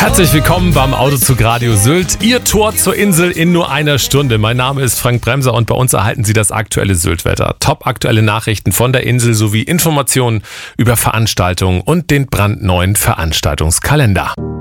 Herzlich willkommen beim Autozug Radio Sylt. Ihr Tor zur Insel in nur einer Stunde. Mein Name ist Frank Bremser und bei uns erhalten Sie das aktuelle Sylt-Wetter. Top aktuelle Nachrichten von der Insel sowie Informationen über Veranstaltungen und den brandneuen Veranstaltungskalender.